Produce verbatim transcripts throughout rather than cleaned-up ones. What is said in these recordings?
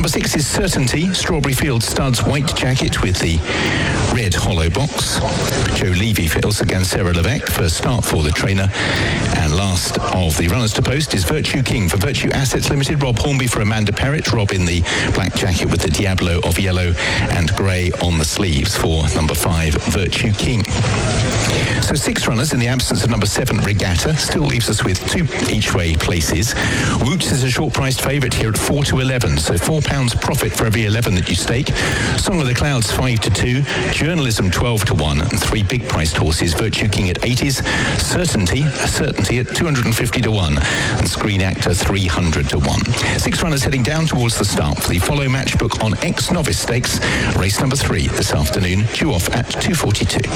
Number six is Certainty, Strawberry Field Studs White Jacket with the red hollow box. Joe Levy for Ilse Gansera Levesque, first start for the trainer. And last of the runners to post is Virtue King for Virtue Assets Limited. Rob Hornby for Amanda Perrett. Rob in the black jacket with the Diablo of yellow and grey on the sleeves for number five, Virtue King. So six runners in the absence of number seven, Regatta. Still leaves us with two each-way places. Woots is a short-priced favourite here at four to eleven, so four pounds profit for every eleven that you stake. Song of the Clouds five to two, Journalism twelve to one, and three big-priced horses, Virtue King at eighties, Certainty, Certainty at two hundred fifty to one, and Screen Actor three hundred to one. Six runners heading down towards the start for the Follow Matchbook on Ex-Novice Stakes, race number three this afternoon, due off at two forty-two.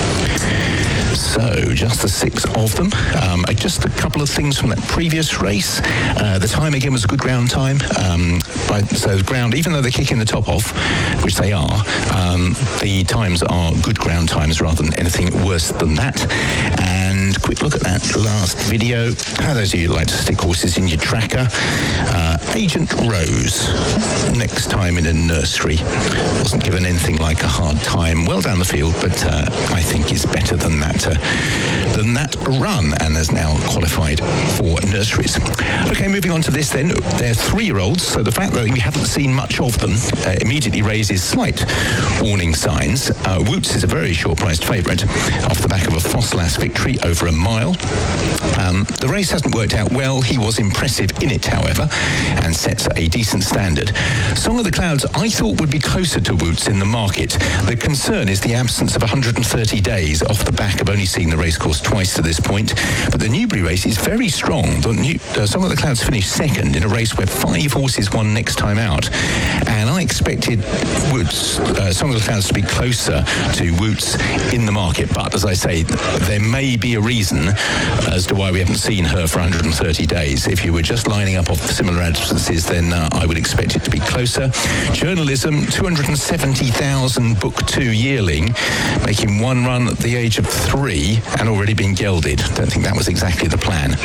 So, just the six of them. Um, just a couple of things from that previous race. Uh, the time again was a good ground time. Um, but, so ground, even though they're kicking the top off, which they are, um, the times are good ground times rather than anything worse than that. And quick look at that last video. How those of you who like to stick horses in your tracker. Uh, Agent Rose, next time in a nursery. Wasn't given anything like a hard time. Well down the field, but uh, I think is better than that. Uh, than that run, and has now qualified for nurseries. Okay, moving on to this then. They're three-year-olds, so the fact that we haven't seen much of them uh, immediately raises slight warning signs. Uh, Woots is a very short-priced favourite off the back of a Fossilas victory over a mile. Um, the race hasn't worked out well. He was impressive in it, however, and sets a decent standard. Song of the Clouds, I thought, would be closer to Woots in the market. The concern is the absence of one hundred thirty days off the back of only seeing the racecourse twice to this point. But the Newbury race is very strong. The New, uh, Song of the Clouds finished second in a race where five horses won next time out. And I expected Woots, uh, Song of the Clouds to be closer to Woots in the market. But as I say, there may be a reason as to why we haven't seen her for one hundred thirty days. If you were just lining up off similar absences, then uh, I would expect it to be closer. Journalism, two hundred seventy thousand book two yearling, making one run at the age of three and already being gelded. Don't think that was exactly the plan.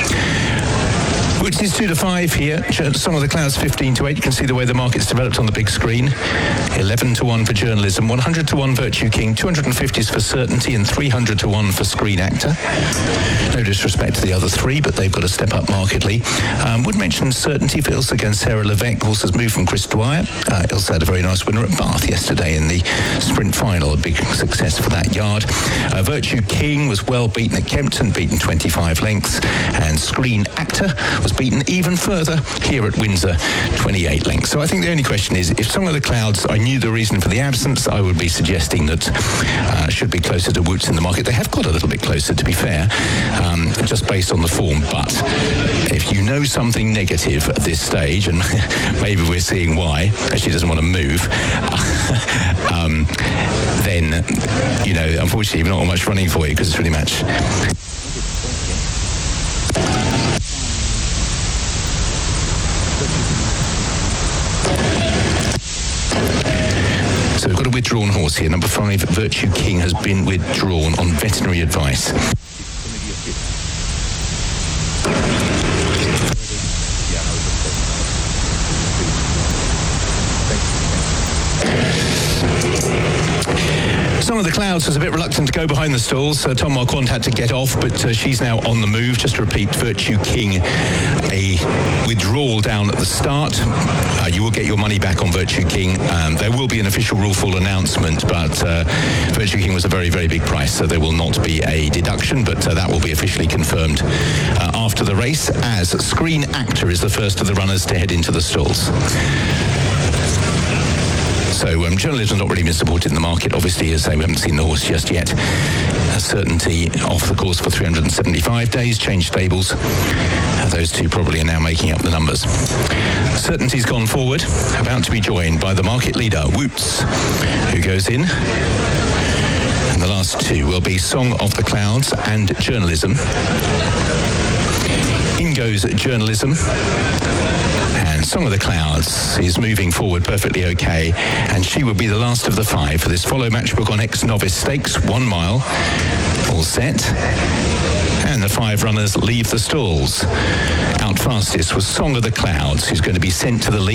Woots is two to five here. Song of the Clouds fifteen to eight. You can see the way the market's developed on the big screen. eleven to one for Journalism, one hundred to one Virtue King, two hundred fifties for Certainty, and three hundred to one for Screen Actor. No disrespect to the other three, but they've got to step up markedly. Um, would mention Certainty for Ilse Gansera Levesque. Horse has moved from Chris Dwyer. Uh, Ilse had a very nice winner at Bath yesterday in the sprint final. A big success for that yard. Uh, Virtue King was well beaten at Kempton, beaten twenty-five lengths, and Screen Actor was beaten even further here at Windsor, twenty-eight lengths. So I think the only question is, if Song of the Clouds, I knew the reason for the absence, I would be suggesting that uh, should be closer to Woots in the market. They have got a little bit closer, to be fair, um, just based on the form. But if you know something negative at this stage, and maybe we're seeing why, she doesn't want to move, um, then, you know, unfortunately, not much running for you because it's pretty much... So we've got a withdrawn horse here. Number five, Virtue King, has been withdrawn on veterinary advice. Song of the Clouds was a bit reluctant to go behind the stalls, so Tom Marquand had to get off, but uh, she's now on the move. Just to repeat, Virtue King, a withdrawal down at the start. Uh, you will get your money back on Virtue King. Um, there will be an official rule full announcement, but uh, Virtue King was a very, very big price, so there will not be a deduction, but uh, that will be officially confirmed uh, after the race, as Screen Actor is the first of the runners to head into the stalls. So um, Journalism not really been supported in the market, obviously, as I say, we haven't seen the horse just yet. A Certainty off the course for three hundred seventy-five days, changed stables. Uh, those two probably are now making up the numbers. Certainty's gone forward, about to be joined by the market leader, Woots, who goes in. And the last two will be Song of the Clouds and Journalism. In goes Journalism, and Song of the Clouds is moving forward perfectly okay, and she will be the last of the five for this Follow Matchbook on Ex-Novice Stakes, one mile, all set, and the five runners leave the stalls. Out fastest was Song of the Clouds, who's going to be sent to the lead.